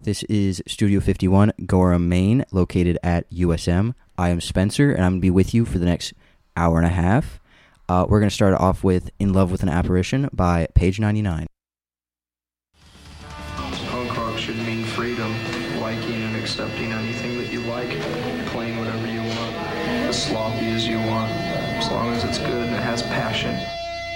This is Studio 51, Gorham, Maine, located at USM. I am Spencer, and I'm going to be with you for the next hour and a half. We're going to start off with In Love with an Apparition by Page 99. Punk rock should mean freedom, liking and accepting anything that you like, playing whatever you want, as sloppy as you want, as long as it's good and it has passion.